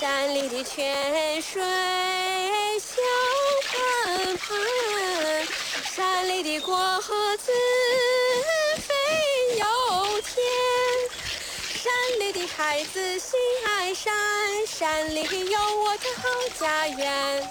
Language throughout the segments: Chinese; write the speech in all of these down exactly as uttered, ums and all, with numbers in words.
山里的泉水香喷喷，山里的果子肥又甜，山里的孩子心爱山，山里有我的好家园。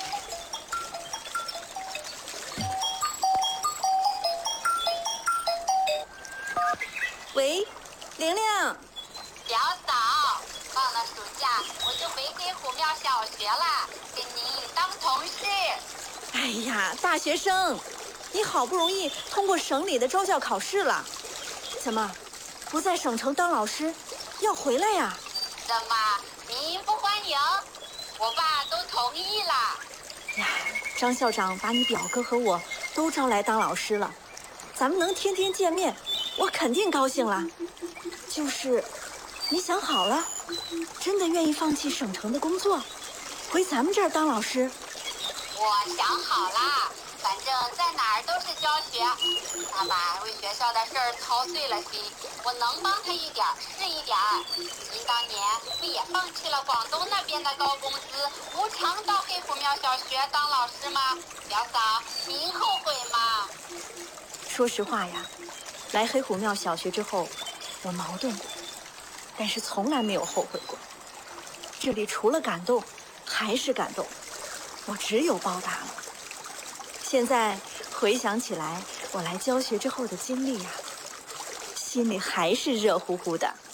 喂，玲玲。 表嫂，放了暑假我就回黑虎庙小学了，跟您当同事。 哎呀，大学生，你好不容易通过省里的招教考试了，怎么不在省城当老师，要回来呀？ 怎么您不欢迎？我爸都同意了。 呀，张校长把你表哥和我都招来当老师了，咱们能天天见面，我肯定高兴了。就是，你想好了，真的愿意放弃省城的工作，回咱们这儿当老师？ 我想好了，反正在哪儿都是教学。爸爸为学校的事儿操碎了心，我能帮他一点是一点。您当年不也放弃了广东那边的高工资，无偿到黑虎庙小学当老师吗？表嫂，您后悔吗？ 说实话呀，来黑虎庙小学之后，我矛盾过，但是从来没有后悔过。这里除了感动，还是感动，我只有报答了。现在回想起来，我来教学之后的经历呀，心里还是热乎乎的。